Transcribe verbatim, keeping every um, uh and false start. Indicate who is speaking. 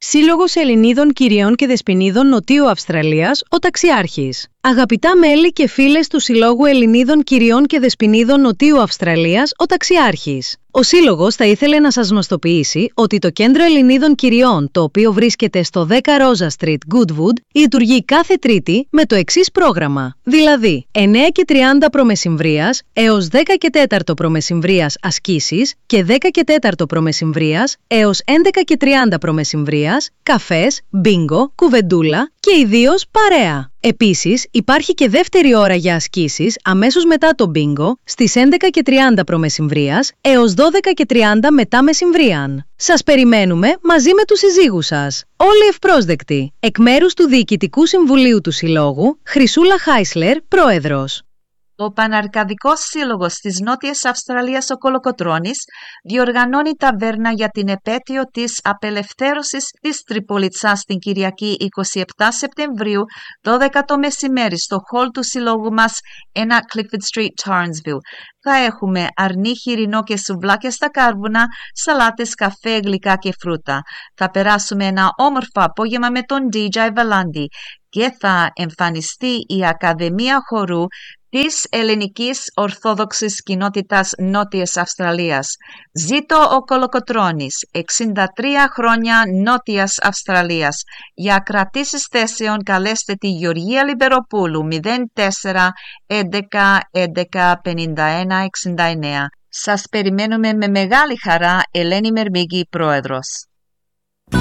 Speaker 1: Σύλλογος Ελληνίδων Κυριών και Δεσποινίδων Νοτιού Αυστραλίας, ο Ταξιάρχης. Αγαπητά μέλη και φίλες του Συλλόγου Ελληνίδων Κυριών και Δεσποινίδων Νοτιού Αυστραλίας, ο Ταξιάρχης. Ο Σύλλογος θα ήθελε να σας γνωστοποιήσει ότι το Κέντρο Ελληνίδων Κυριών, το οποίο βρίσκεται στο δέκα Ρόζα Street, Goodwood, λειτουργεί κάθε Τρίτη με το εξής πρόγραμμα. Δηλαδή, εννέα και τριάντα προμεσημβρίας έως δέκα και τέσσερα προμεσημβρίας ασκήσεις και δέκα και τέσσερα προμεσημβρίας έως έντεκα και τριάντα προμεσημβρίας, καφές, μπίνγκο, κουβεντούλα και ιδίως παρέα. Επίσης, υπάρχει και δεύτερη ώρα για ασκήσεις αμέσως μετά το μπίνγκο στις έντεκα και τριάντα προμεσημβρίας έως δώδεκα και τριάντα μετά μεσημβρίαν. Σας περιμένουμε μαζί με τους συζύγους σας. Όλοι ευπρόσδεκτοι. Εκ μέρους του Διοικητικού Συμβουλίου του Συλλόγου, Χρυσούλα Χάισλερ, Πρόεδρος.
Speaker 2: Ο Παναρκαδικός Σύλλογος της Νότιας Αυστραλίας ο Κολοκοτρώνης διοργανώνει ταβέρνα για την επέτειο της απελευθέρωσης της Τριπολιτσάς την Κυριακή εικοστή εβδόμη Σεπτεμβρίου, δώδεκα το μεσημέρι, στο χολ του συλλόγου μας, ένα Clifford Street, Townsville. Θα έχουμε αρνί χοιρινό και σουβλάκια στα κάρβουνα, σαλάτες, καφέ, γλυκά και φρούτα. Θα περάσουμε ένα όμορφο απόγευμα με τον ντι τζέι Βαλάντι και θα εμφανιστεί η Ακαδημία Χορού της Ελληνικής Ορθόδοξης Κοινότητας Νότιας Αυστραλίας. Ζήτω ο Κολοκοτρώνης, εξήντα τρία χρόνια Νότιας Αυστραλίας. Για κρατήσεις θέσεων καλέστε τη Γεωργία Λιμπεροπούλου μηδέν τέσσερα έντεκα έντεκα πενήντα ένα εξήντα εννέα. Σας περιμένουμε με μεγάλη χαρά. Ελένη Μερμήγκη, Πρόεδρος.